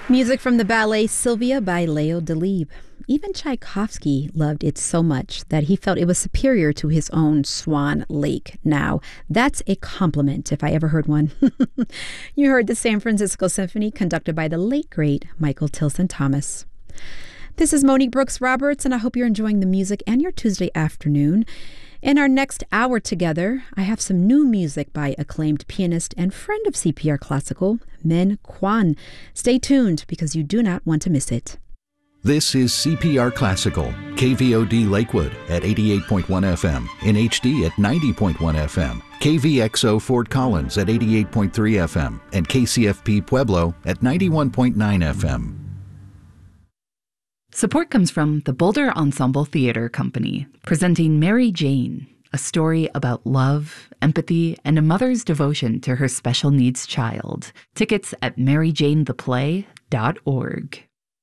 Music from the ballet Sylvia by Leo Delibes. Even Tchaikovsky loved it so much that he felt it was superior to his own Swan Lake. Now, that's a compliment if I ever heard one. You heard the San Francisco Symphony conducted by the late, great Michael Tilson Thomas. This is Monique Brooks Roberts, and I hope you're enjoying the music and your Tuesday afternoon. In our next hour together, I have some new music by acclaimed pianist and friend of CPR Classical, Min Kwan. Stay tuned because you do not want to miss it. This is CPR Classical, KVOD Lakewood at 88.1 FM, in HD at 90.1 FM, KVXO Fort Collins at 88.3 FM, and KCFP Pueblo at 91.9 FM. Support comes from the Boulder Ensemble Theater Company, presenting Mary Jane, a story about love, empathy, and a mother's devotion to her special needs child. Tickets at maryjanetheplay.org.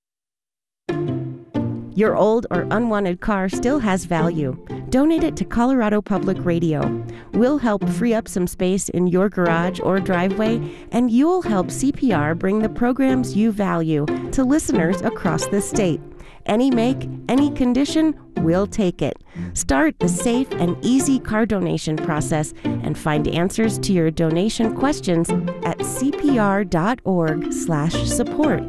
Your old or unwanted car still has value. Donate it to Colorado Public Radio. We'll help free up some space in your garage or driveway, and you'll help CPR bring the programs you value to listeners across the state. Any make, any condition, we'll take it. Start the safe and easy car donation process and find answers to your donation questions at cpr.org/support.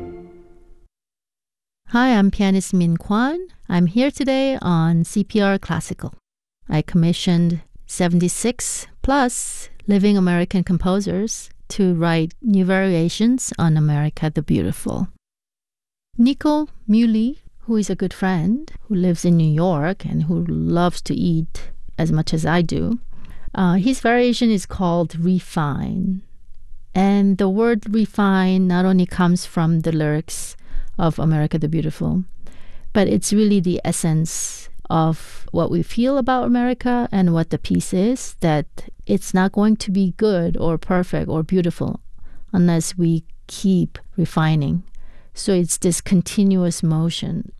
Hi, I'm pianist Min Kwan. I'm here today on CPR Classical. I commissioned 76 plus living American composers to write new variations on America the Beautiful. Nico Muley, who is a good friend, who lives in New York and who loves to eat as much as I do, his variation is called Refine. And the word refine not only comes from the lyrics of America the Beautiful, but it's really the essence of what we feel about America and what the piece is, that it's not going to be good or perfect or beautiful unless we keep refining. So it's this continuous motion